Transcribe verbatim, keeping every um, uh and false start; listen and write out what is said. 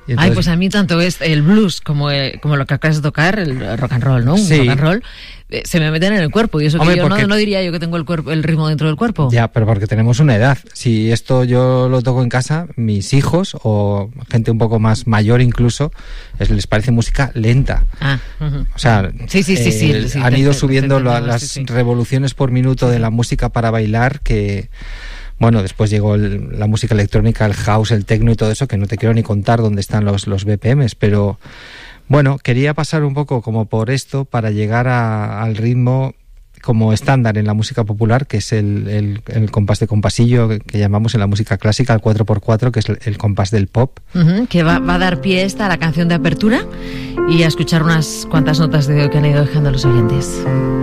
Y entonces, ay, pues a mí tanto es el blues como, el, como lo que acabas de tocar, el rock and roll, ¿no? Un sí. rock and roll, eh, se me meten en el cuerpo. Y eso Hombre, que yo porque, no, no diría yo que tengo el cuerpo, el ritmo dentro del cuerpo. Ya, pero porque tenemos una edad. Si esto yo lo toco en casa, mis hijos o gente un poco más mayor incluso, es, les parece música lenta. Ah, uh-huh. O sea, sí, sí, sí, sí, eh, sí, han te, ido te, subiendo te, te, te, la, las sí, sí. revoluciones por minuto sí, de la música para bailar que... Bueno, después llegó el, la música electrónica, el house, el techno y todo eso, que no te quiero ni contar dónde están los, los B P Ms, pero bueno, quería pasar un poco como por esto para llegar a, al ritmo como estándar en la música popular, que es el, el, el compás de compasillo que, que llamamos en la música clásica, el cuatro por cuatro, que es el, el compás del pop. Uh-huh, que va, va a dar pie esta a la canción de apertura y a escuchar unas cuantas notas de que han ido dejando los oyentes.